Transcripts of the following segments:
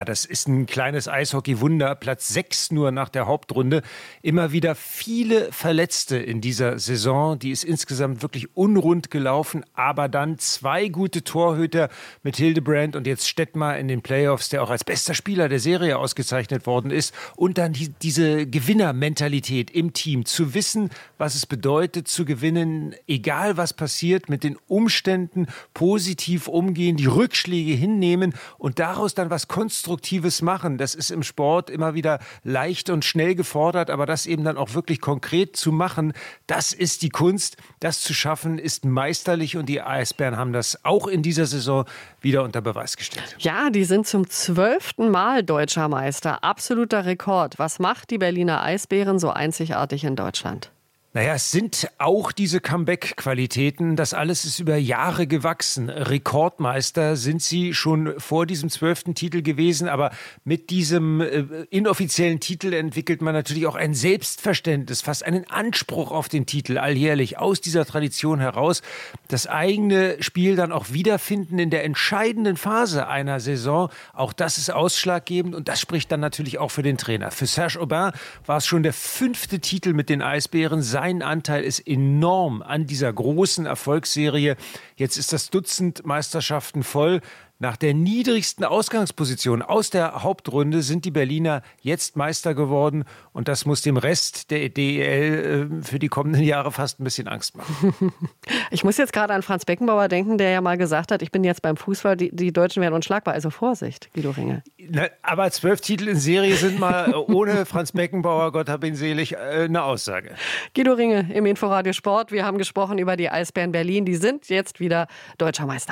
das ist ein kleines Eishockey-Wunder. Platz 6 nur nach der Hauptrunde. Immer wieder viele Verletzte in dieser Saison. Die ist insgesamt wirklich unrund gelaufen. Aber dann 2 gute Torhüter mit Hildebrand und jetzt Stettmar in den Playoffs, der auch als bester Spieler der Serie ausgezeichnet worden ist. Und dann diese Gewinnermentalität im Team. Zu wissen, was es bedeutet, zu gewinnen, egal was passiert, mit den Umständen positiv umgehen, die Rückschläge hinnehmen und daraus dann was Konstruktives machen. Das ist im Sport immer wieder leicht und schnell gefordert, aber das eben dann auch wirklich konkret zu machen, das ist die Kunst. Das zu schaffen, ist meisterlich und die Eisbären haben das auch in dieser Saison wieder unter Beweis gestellt. Ja, die sind zum 12. Mal deutscher Meister. Absoluter Rekord. Was macht die Berliner Eisbären so einzigartig in Deutschland? Naja, es sind auch diese Comeback-Qualitäten. Das alles ist über Jahre gewachsen. Rekordmeister sind sie schon vor diesem 12. Titel gewesen. Aber mit diesem inoffiziellen Titel entwickelt man natürlich auch ein Selbstverständnis, fast einen Anspruch auf den Titel alljährlich aus dieser Tradition heraus. Das eigene Spiel dann auch wiederfinden in der entscheidenden Phase einer Saison. Auch das ist ausschlaggebend und das spricht dann natürlich auch für den Trainer. Für Serge Aubin war es schon der 5. Titel mit den Eisbären. Sein Anteil ist enorm an dieser großen Erfolgsserie. Jetzt ist das Dutzend Meisterschaften voll. Nach der niedrigsten Ausgangsposition aus der Hauptrunde sind die Berliner jetzt Meister geworden. Und das muss dem Rest der DEL für die kommenden Jahre fast ein bisschen Angst machen. Ich muss jetzt gerade an Franz Beckenbauer denken, der ja mal gesagt hat, ich bin jetzt beim Fußball, die Deutschen werden unschlagbar. Also Vorsicht, Guido Ringe. Aber 12 Titel in Serie sind mal ohne Franz Beckenbauer, Gott hab ihn selig, eine Aussage. Guido Ringe im Inforadio Sport. Wir haben gesprochen über die Eisbären Berlin. Die sind jetzt wieder deutscher Meister.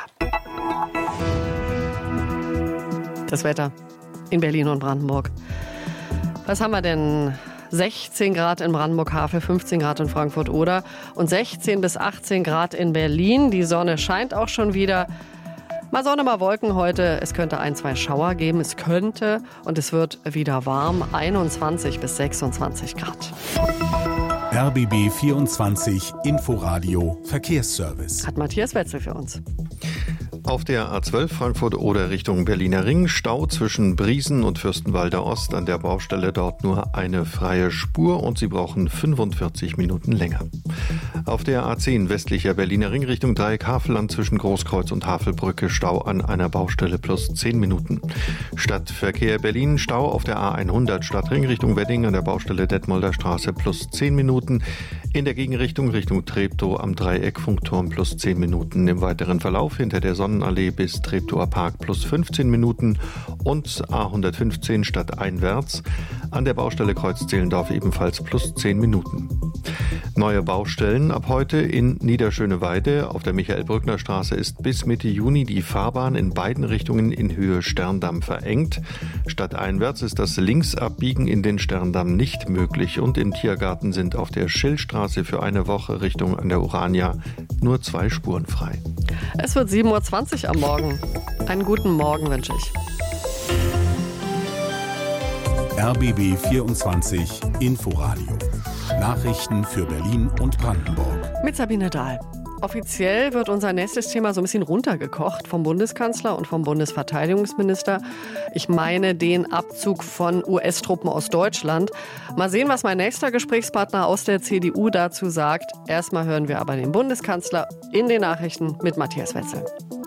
Das Wetter in Berlin und Brandenburg. Was haben wir denn? 16 Grad in Brandenburg-Havel, 15 Grad in Frankfurt-Oder und 16 bis 18 Grad in Berlin. Die Sonne scheint auch schon wieder. Mal Sonne, mal Wolken heute. Es könnte 1, 2 Schauer geben. Es könnte und es wird wieder warm. 21 bis 26 Grad. RBB 24 Inforadio Verkehrsservice. Hat Matthias Wetzel für uns. Auf der A12 Frankfurt-Oder Richtung Berliner Ring, Stau zwischen Briesen und Fürstenwalder Ost. An der Baustelle dort nur eine freie Spur und Sie brauchen 45 Minuten länger. Auf der A10 westlicher Berliner Ring Richtung Dreieck Havelland zwischen Großkreuz und Havelbrücke, Stau an einer Baustelle plus 10 Minuten. Stadtverkehr Berlin, Stau auf der A100 Stadtring Richtung Wedding an der Baustelle Detmolder Straße plus 10 Minuten. In der Gegenrichtung Richtung Treptow am Dreieck Funkturm plus 10 Minuten. Im weiteren Verlauf hinter der Sonnenallee bis Treptower Park plus 15 Minuten und A115 stadteinwärts an der Baustelle Kreuz-Zehlendorf ebenfalls plus 10 Minuten. Neue Baustellen ab heute in Niederschöneweide. Auf der Michael-Brückner-Straße ist bis Mitte Juni die Fahrbahn in beiden Richtungen in Höhe Sterndamm verengt. Stadteinwärts ist das Linksabbiegen in den Sterndamm nicht möglich und im Tiergarten sind auf der Schillstraße für eine Woche Richtung an der Urania nur 2 Spuren frei. Es wird 7.20 Uhr am Morgen. Einen guten Morgen wünsche ich. RBB 24 Inforadio. Nachrichten für Berlin und Brandenburg. Mit Sabine Dahl. Offiziell wird unser nächstes Thema so ein bisschen runtergekocht vom Bundeskanzler und vom Bundesverteidigungsminister. Ich meine den Abzug von US-Truppen aus Deutschland. Mal sehen, was mein nächster Gesprächspartner aus der CDU dazu sagt. Erstmal hören wir aber den Bundeskanzler in den Nachrichten mit Matthias Wetzel.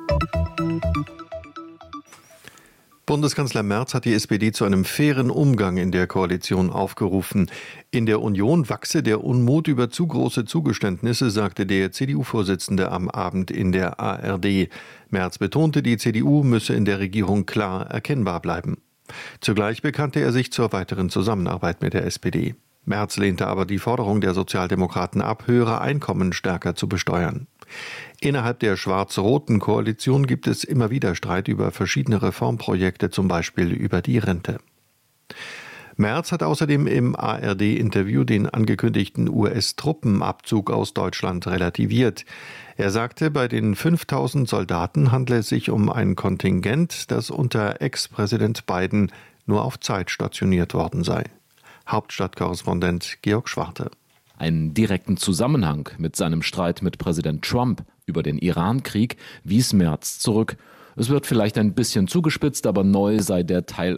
Bundeskanzler Merz hat die SPD zu einem fairen Umgang in der Koalition aufgerufen. In der Union wachse der Unmut über zu große Zugeständnisse, sagte der CDU-Vorsitzende am Abend in der ARD. Merz betonte, die CDU müsse in der Regierung klar erkennbar bleiben. Zugleich bekannte er sich zur weiteren Zusammenarbeit mit der SPD. Merz lehnte aber die Forderung der Sozialdemokraten ab, höhere Einkommen stärker zu besteuern. Innerhalb der schwarz-roten Koalition gibt es immer wieder Streit über verschiedene Reformprojekte, zum Beispiel über die Rente. Merz hat außerdem im ARD-Interview den angekündigten US-Truppenabzug aus Deutschland relativiert. Er sagte, bei den 5000 Soldaten handle es sich um ein Kontingent, das unter Ex-Präsident Biden nur auf Zeit stationiert worden sei. Hauptstadtkorrespondent Georg Schwarte. Einen direkten Zusammenhang mit seinem Streit mit Präsident Trump über den Iran-Krieg wies Merz zurück. Es wird vielleicht ein bisschen zugespitzt, aber neu sei der Teil